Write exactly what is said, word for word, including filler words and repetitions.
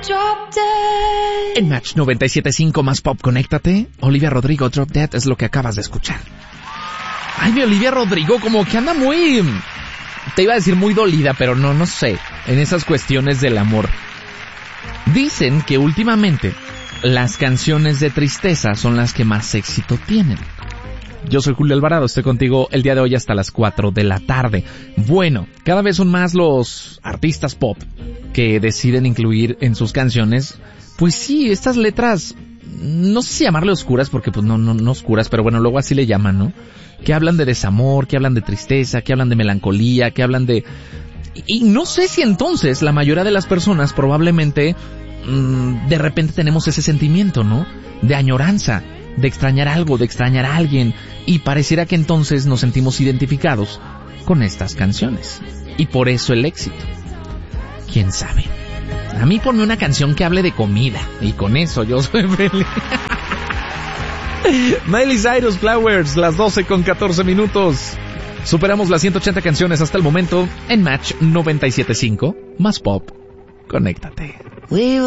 En Match noventa y siete punto cinco más pop, conéctate. Olivia Rodrigo, Drop Dead es lo que acabas de escuchar. Ay, mi Olivia Rodrigo como que anda muy... Te iba a decir muy dolida, pero no, no sé. En esas cuestiones del amor. Dicen que últimamente las canciones de tristeza son las que más éxito tienen. Yo soy Julio Alvarado, estoy contigo el día de hoy hasta las cuatro de la tarde. Bueno, cada vez son más los artistas pop que deciden incluir en sus canciones, pues sí, estas letras, no sé si llamarle oscuras, porque pues no, no, no oscuras, pero bueno, luego así le llaman, ¿no? Que hablan de desamor, que hablan de tristeza, que hablan de melancolía, que hablan de... Y no sé si entonces la mayoría de las personas probablemente mmm, de repente tenemos ese sentimiento, ¿no? De añoranza, de extrañar algo, de extrañar a alguien, y pareciera que entonces nos sentimos identificados con estas canciones. Y por eso el éxito. ¿Quién sabe? A mí ponme una canción que hable de comida, y con eso yo soy feliz. Miley Cyrus, Flowers, las doce con catorce minutos. Superamos las ciento ochenta canciones hasta el momento en Match noventa y siete punto cinco, más pop. Conéctate.